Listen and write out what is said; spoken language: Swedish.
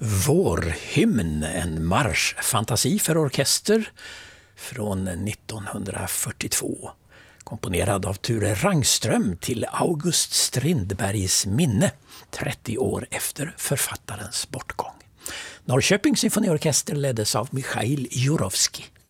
Vårhymn, en marschfantasi för orkester från 1942. Komponerad av Ture Rangström till August Strindbergs minne 30 år efter författarens bortgång. Norrköpings symfoniorkester leddes av Michail Jurovskij.